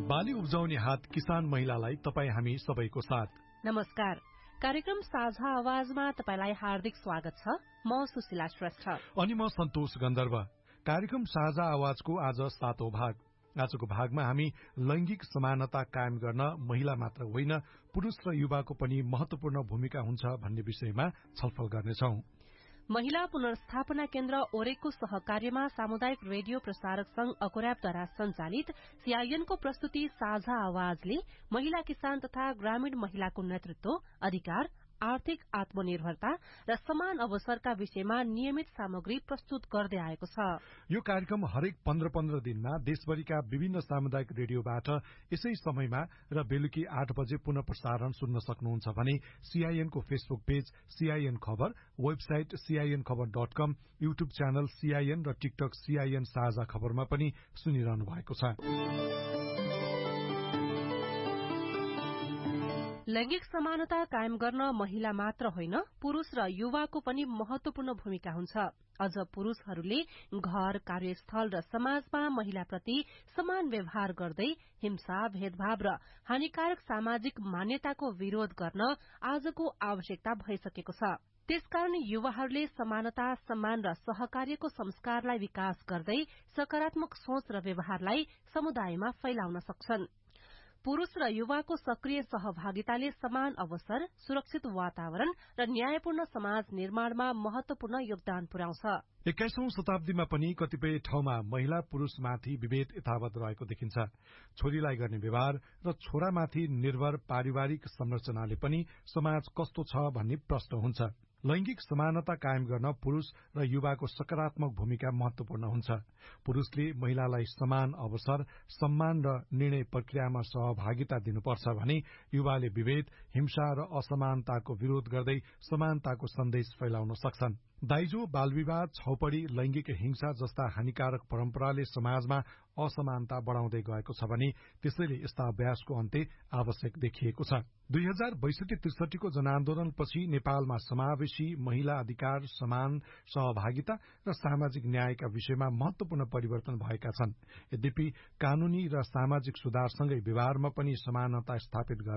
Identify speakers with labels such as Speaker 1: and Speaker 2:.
Speaker 1: बाली उब्जाउने हात किसान महिलालाई तपाईँ हामी सबैको साथ।
Speaker 2: नमस्कार। कार्यक्रम साझा आवाजमा तपाईलाई हार्दिक स्वागत छ। म सुशीला श्रेष्ठ
Speaker 1: अनि म सन्तोष गन्धर्व। कार्यक्रम साझा आवाजको आज 7औं भाग। आजको भागमा हामी लैंगिक समानता कायम गर्न महिला मात्र होइन, पुरुष र युवाको पनि महत्वपूर्ण भूमिका हुन्छ भन्ने विषयमा छलफल गर्नेछौं।
Speaker 2: महिला पुनर्स्थापना केन्द्र ओरेकको सहकार्यमा सामुदायिक रेडियो प्रसारक संघ अकोर्याबद्वारा संचालित सीआईएनको प्रस्तुति साझा आवाजले महिला किसान तथा ग्रामीण महिलाको नेतृत्व, अधिकार, आर्थिक आत्मनिर्भरता र समान अवसरका विषयमा नियमित सामग्री प्रस्तुत गर्दै आएको छ।
Speaker 1: यो कार्यक्रम हरेक 15-15 दिनमा देशभरिका विभिन्न सामुदायिक रेडियोबाट यसै समयमा र बेलुकी 8 बजे पुनः प्रसारण सुन्न सक्नुहुन्छ भने सीआईएनको फेसबुक पेज सीआईएन खबर, वेबसाइट CINखबर.com, युट्युब च्यानल सीआईएन र टिकटक सीआईएन साझा खबरमा पनि सुनिरहनु भएको छ।
Speaker 2: लैंगिक समानता कायम गर्न महिला मात्र होइन, पुरुष र युवाको पनि महत्वपूर्ण भूमिका हुन्छ। अझ पुरुषहरूले घर, कार्यस्थल र समाजमा महिलाप्रति समान व्यवहार गर्दै हिंसा, भेदभाव र हानिकारक सामाजिक मान्यताको विरोध गर्न आजको आवश्यकता भइसकेको छ। त्यसकारण युवाहरूले समानता, सम्मान र सहकार्यको संस्कारलाई विकास गर्दै सकारात्मक सोच र व्यवहारलाई समुदायमा फैलाउन सक्छन्। पुरुष र युवाको सक्रिय सहभागिताले समान अवसर, सुरक्षित वातावरण र न्यायपूर्ण समाज निर्माणमा महत्वपूर्ण योगदान पुर्याउँछ।
Speaker 1: 21औं शताब्दीमा पनि कतिपय ठाउँमा महिला पुरुषमाथि विभेद यथावत रहेको देखिन्छ। छोरीलाई गर्ने व्यवहार र छोरामाथि निर्भर पारिवारिक संरचनाले पनि समाज कस्तो छ भन्ने प्रश्न हुन्छ। लैंगिक समानता कायम गर्न पुरुष र युवाको सकारात्मक भूमिका महत्वपूर्ण हुन्छ। पुरुषले महिलालाई समान अवसर, सम्मान र निर्णय प्रक्रियामा सहभागिता दिनुपर्छ भने युवाले विभेद, हिंसा र असमानताको विरोध गर्दै समानताको सन्देश फैलाउन सक्छन्। दाइजो, बालविवाह, छौपड़ी, लैंगिक हिंसा जस्ता हानिकारक परम्पराले समाजमा असमानता बढ़ाउँदै गएको छ भने त्यसैले यस्ता अभ्यासको अन्त्य आवश्यक देखिएको छ। 2062-63 को जनआन्दोलनपछि नेपालमा समावेशी महिला अधिकार, समान सहभागिता र सामाजिक न्यायका विषयमा महत्वपूर्ण परिवर्तन भएका छन्। यद्यपि कानूनी र सामाजिक सुधारसँगै व्यवहारमा पनि समानता स्थापित